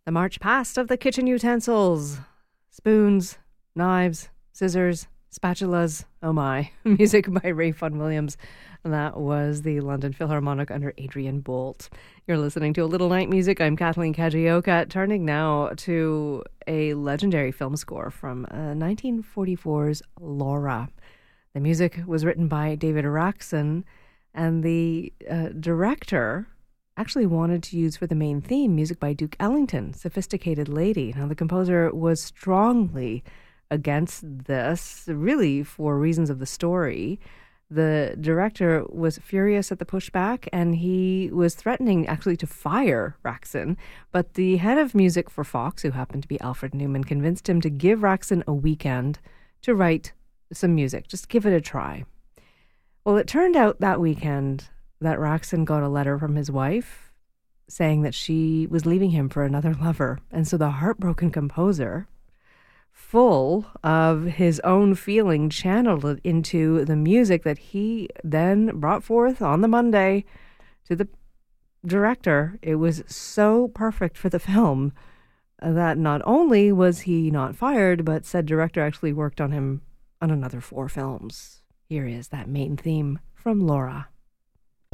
The march past of the kitchen utensils. Spoons, knives, scissors, spatulas. Oh my. Music by Ray Vaughan Williams. That was the London Philharmonic under Adrian Bolt. You're listening to A Little Night Music. I'm Kathleen Kajioka, turning now to a legendary film score from 1944's Laura. The music was written by David Raksin, and the director actually wanted to use for the main theme music by Duke Ellington, Sophisticated Lady. Now, the composer was strongly against this, really for reasons of the story. The director was furious at the pushback, and he was threatening actually to fire Raksin. But the head of music for Fox, who happened to be Alfred Newman, convinced him to give Raksin a weekend to write some music. Just give it a try. Well, it turned out that weekend that Raksin got a letter from his wife saying that she was leaving him for another lover. And so the heartbroken composer, full of his own feeling, channeled it into the music that he then brought forth on the Monday to the director. It was so perfect for the film that not only was he not fired, but said director actually worked on him on another 4 films. Here is that main theme from Laura.